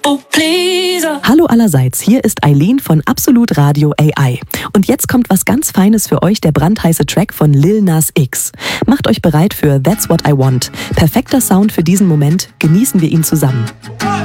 Hallo allerseits, hier ist Eileen von Absolut Radio AI. Und jetzt kommt was ganz Feines für euch, der brandheiße Track von Lil Nas X. Macht euch bereit für That's What I Want. Perfekter Sound für diesen Moment, genießen wir ihn zusammen.